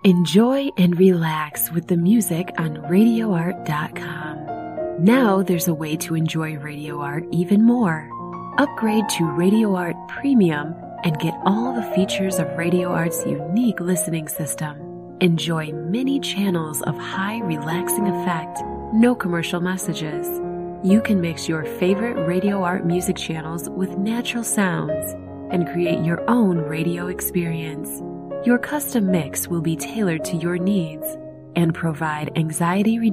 Enjoy and relax with the music on RadioArt.com. Now there's a way to enjoy Radio Art even more. Upgrade to Radio Art Premium and get all the features of Radio Art's unique listening system. Enjoy many channels of high relaxing effect, no commercial messages. You can mix your favorite Radio Art music channels with natural sounds and create your own radio experience. Your custom mix will be tailored to your needs and provide anxiety